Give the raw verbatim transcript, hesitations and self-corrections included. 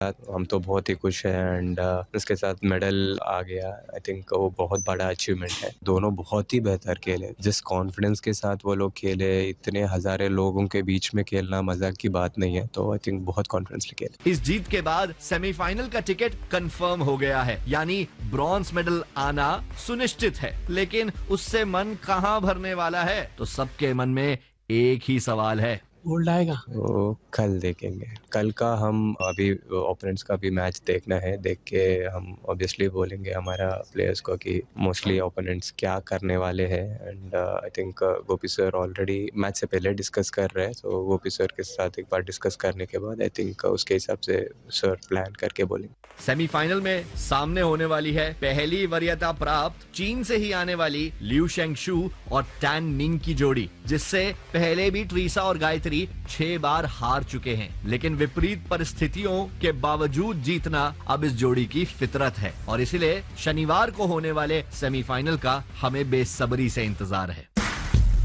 हम तो बहुत ही खुश हैं एंड उसके साथ मेडल आ गया। आई थिंक वो बहुत बड़ा अचीवमेंट है। दोनों बहुत ही बेहतर खेले। जिस कॉन्फिडेंस के साथ वो लोग खेले, इतने हजारे लोगों के बीच में खेलना मजाक की बात नहीं है। तो आई थिंक बहुत कॉन्फिडेंसली खेले। इस जीत के बाद सेमीफाइनल का टिकट कंफर्म हो गया है, यानी ब्रॉन्ज मेडल आना सुनिश्चित है। लेकिन उससे मन कहां भरने वाला है, तो सबके मन में एक ही सवाल है, गोल्ड आएगा? वो कल देखेंगे। कल का हम अभी ओपोनेंट्स का भी मैच देखना है। देख के हम ऑब्वियसली बोलेंगे हमारा प्लेयर्स को कि मोस्टली ओपोनेंट्स क्या करने वाले हैं। And I think Gopi sir already match से पहले डिस्कस कर रहे हैं। तो गोपी सर के साथ एक बार डिस्कस करने के बाद आई थिंक उसके हिसाब से सर प्लान करके बोलेंगे। सेमीफाइनल में सामने होने वाली है पहली वरीयता प्राप्त चीन से ही आने वाली लिू शेंगशु और टैन निंग की जोड़ी, जिससे पहले भी ट्रीसा और गायत्री छह बार हार चुके हैं। लेकिन विपरीत परिस्थितियों के बावजूद जीतना अब इस जोड़ी की फितरत है और इसलिए शनिवार को होने वाले सेमीफाइनल का हमें बेसब्री से इंतजार है।